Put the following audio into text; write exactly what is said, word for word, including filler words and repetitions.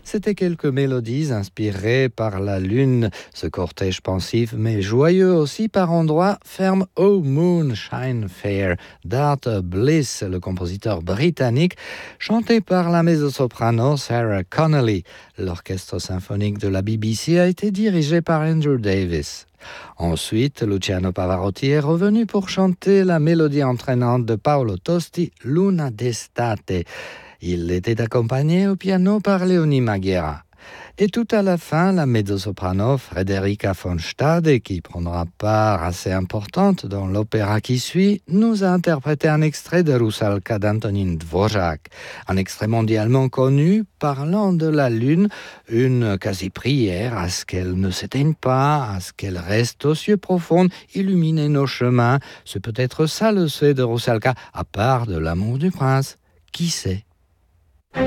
C'étaient quelques mélodies inspirées par la lune. Ce cortège pensif mais joyeux aussi par endroits ferme Oh Moon Shine Fair d'Art Bliss, le compositeur britannique, chanté par la mezzo-soprano Sarah Connolly. L'orchestre symphonique de la B B C a été dirigé par Andrew Davis. Ensuite, Luciano Pavarotti est revenu pour chanter la mélodie entraînante de Paolo Tosti, Luna d'estate. Il était accompagné au piano par Leonie Maghera. Et tout à la fin, la mezzo-soprano Frederica von Stade, qui prendra part assez importante dans l'opéra qui suit, nous a interprété un extrait de Rusalka d'Antonin Dvorak, un extrait mondialement connu parlant de la lune, une quasi-prière à ce qu'elle ne s'éteigne pas, à ce qu'elle reste aux cieux profonds, illuminer nos chemins. C'est peut-être ça le souhait de Rusalka, à part de l'amour du prince. Qui sait ?